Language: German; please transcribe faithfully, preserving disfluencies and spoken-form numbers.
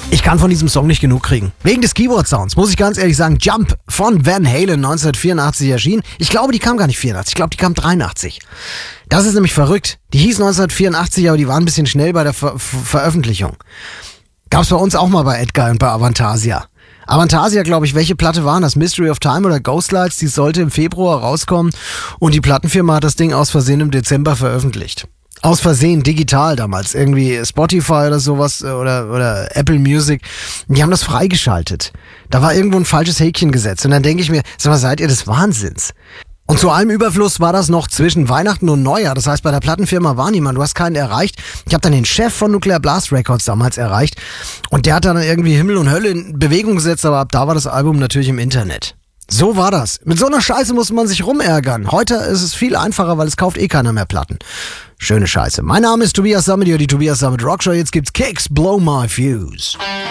Ich kann von diesem Song nicht genug kriegen. Wegen des Keyboard-Sounds, muss ich ganz ehrlich sagen. Jump von Van Halen neunzehnhundertvierundachtzig erschienen. Ich glaube, die kam gar nicht vierundachtzig, ich glaube, die kam dreiundachtzig. Das ist nämlich verrückt. Die hieß neunzehnhundertvierundachtzig, aber die waren ein bisschen schnell bei der Ver- Ver- Veröffentlichung. Gab's bei uns auch mal bei Edgar und bei Avantasia. Avantasia, glaube ich, welche Platte waren das? Mystery of Time oder Ghostlights? Die sollte im Februar rauskommen und die Plattenfirma hat das Ding aus Versehen im Dezember veröffentlicht. Aus Versehen, digital damals. Irgendwie Spotify oder sowas oder, oder Apple Music. Die haben das freigeschaltet. Da war irgendwo ein falsches Häkchen gesetzt. Und dann denke ich mir, sag mal, seid ihr des Wahnsinns? Und zu allem Überfluss war das noch zwischen Weihnachten und Neujahr. Das heißt, bei der Plattenfirma war niemand. Du hast keinen erreicht. Ich habe dann den Chef von Nuclear Blast Records damals erreicht. Und der hat dann irgendwie Himmel und Hölle in Bewegung gesetzt. Aber ab da war das Album natürlich im Internet. So war das. Mit so einer Scheiße musste man sich rumärgern. Heute ist es viel einfacher, weil es kauft eh keiner mehr Platten. Schöne Scheiße. Mein Name ist Tobias Sammet, die Tobias Sammet Rockshow. Jetzt gibt's Kicks, Blow My Fuse.